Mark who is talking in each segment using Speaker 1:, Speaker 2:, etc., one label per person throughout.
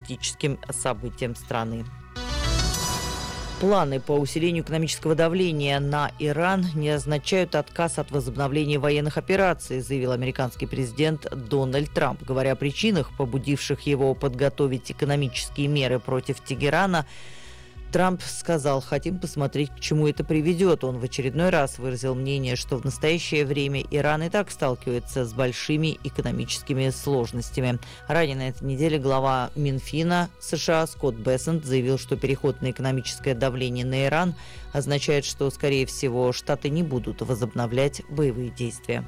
Speaker 1: политическим событиям страны. Планы по усилению экономического давления на Иран не означают отказ от возобновления военных операций, заявил американский президент Дональд Трамп. Говоря о причинах, побудивших его подготовить экономические меры против Тегерана, Трамп сказал: «Хотим посмотреть, к чему это приведет». Он в очередной раз выразил мнение, что в настоящее время Иран и так сталкивается с большими экономическими сложностями. Ранее на этой неделе глава Минфина США Скотт Бессент заявил, что переход на экономическое давление на Иран означает, что, скорее всего, Штаты не будут возобновлять боевые действия.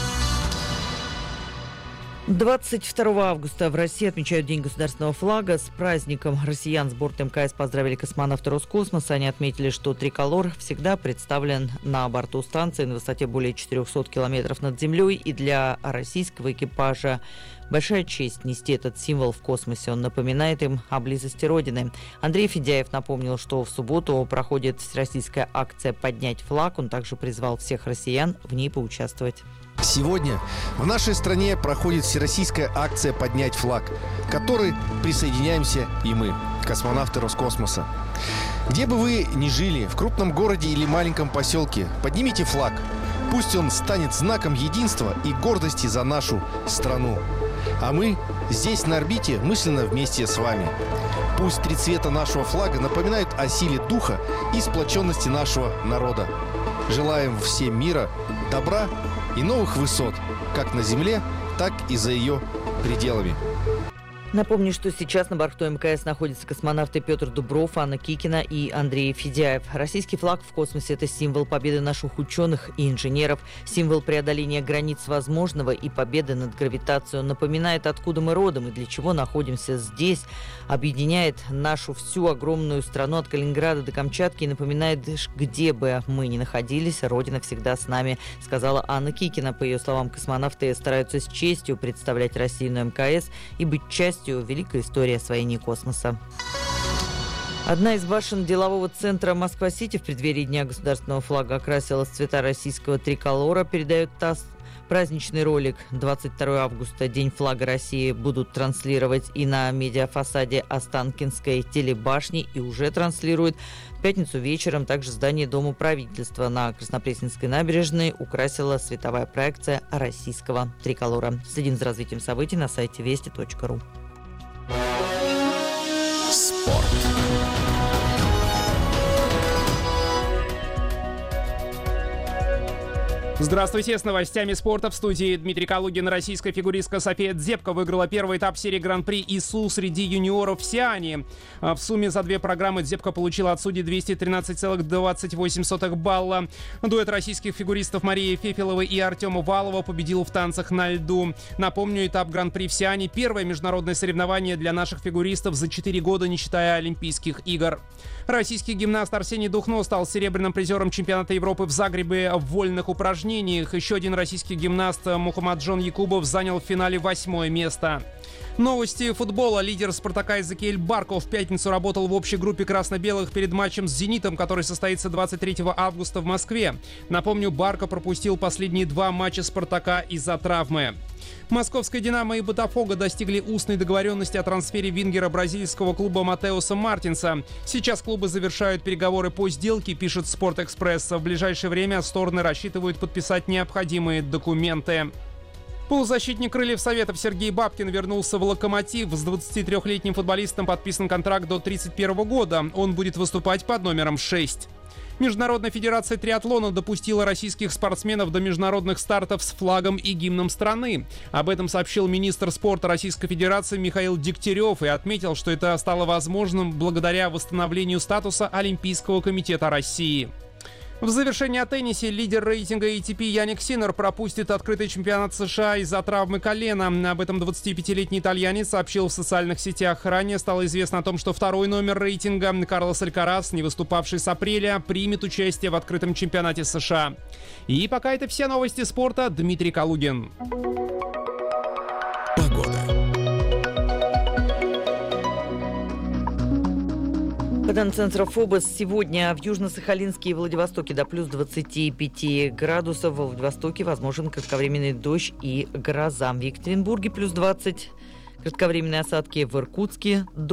Speaker 1: 22 августа в России отмечают День государственного флага. С праздником россиян с борта МКС поздравили космонавты Роскосмоса. Они отметили, что триколор всегда представлен на борту станции на высоте более 400 километров над землей. И для российского экипажа большая честь нести этот символ в космосе. Он напоминает им о близости Родины. Андрей Федяев напомнил, что в субботу проходит всероссийская акция «Поднять флаг». Он также призвал всех россиян в ней поучаствовать.
Speaker 2: Сегодня в нашей стране проходит всероссийская акция «Поднять флаг», к которой присоединяемся и мы, космонавты Роскосмоса. Где бы вы ни жили, в крупном городе или маленьком поселке, поднимите флаг. Пусть он станет знаком единства и гордости за нашу страну. А мы здесь, на орбите, мысленно вместе с вами. Пусть три цвета нашего флага напоминают о силе духа и сплоченности нашего народа. Желаем всем мира, добра и новых высот, как на земле, так и за ее пределами.
Speaker 1: Напомню, что сейчас на борту МКС находятся космонавты Петр Дубров, Анна Кикина и Андрей Федяев. Российский флаг в космосе – это символ победы наших ученых и инженеров, символ преодоления границ возможного и победы над гравитацией. Он напоминает, откуда мы родом и для чего находимся здесь, объединяет нашу всю огромную страну от Калининграда до Камчатки и напоминает, где бы мы ни находились, Родина всегда с нами, сказала Анна Кикина. По ее словам, космонавты стараются с честью представлять Россию на МКС и быть частью великой истории освоения космоса. Одна из башен делового центра Москва-Сити в преддверии Дня государственного флага окрасилась в цвета российского триколора, передает ТАСС. Праздничный ролик 22 августа, День флага России, будут транслировать и на медиафасаде Останкинской телебашни, и уже транслируют. В пятницу вечером также здание Дома правительства на Краснопресненской набережной украсила световая проекция российского триколора. Следим за развитием событий на сайте вести.ру.
Speaker 3: Спорт. Здравствуйте, с новостями спорта в студии Дмитрий Калугин. Российская фигуристка София Дзепко выиграла первый этап серии Гран-при ИСУ среди юниоров в Сиане. В сумме за две программы Дзепко получила от судей 213,28 балла. Дуэт российских фигуристов Марии Фефеловой и Артема Валова победил в танцах на льду. Напомню, этап Гран-при в Сиане – первое международное соревнование для наших фигуристов за 4 года, не считая Олимпийских игр. Российский гимнаст Арсений Духно стал серебряным призером чемпионата Европы в Загребе в вольных упражнениях. Еще один российский гимнаст Мухаммаджон Якубов занял в финале 8-е место. Новости футбола. Лидер «Спартака» Эзекиэль Барко в пятницу работал в общей группе красно-белых перед матчем с «Зенитом», который состоится 23 августа в Москве. Напомню, Барко пропустил последние 2 матча «Спартака» из-за травмы. Московская «Динамо» и «Ботафого» достигли устной договоренности о трансфере вингера бразильского клуба Матеуса Мартинса. Сейчас клубы завершают переговоры по сделке, пишет «Спортэкспресс». В ближайшее время стороны рассчитывают подписать необходимые документы. Полузащитник крыльев Советов Сергей Бабкин вернулся в «Локомотив». С 23-летним футболистом подписан контракт до 2031 года. Он будет выступать под номером 6. Международная федерация триатлона допустила российских спортсменов до международных стартов с флагом и гимном страны. Об этом сообщил министр спорта Российской Федерации Михаил Дегтярев и отметил, что это стало возможным благодаря восстановлению статуса Олимпийского комитета России. В завершении о теннисе лидер рейтинга ATP Яник Синнер пропустит открытый чемпионат США из-за травмы колена. Об этом 25-летний итальянец сообщил в социальных сетях. Ранее стало известно о том, что второй номер рейтинга Карлос Алькарас, не выступавший с апреля, примет участие в открытом чемпионате США. И пока это все новости спорта. Дмитрий Калугин.
Speaker 1: По данным центра ФОБОС, сегодня в Южно-Сахалинске и Владивостоке до плюс 25 градусов. Во Владивостоке возможен кратковременный дождь и гроза. В Екатеринбурге плюс 20, кратковременные осадки. В Иркутске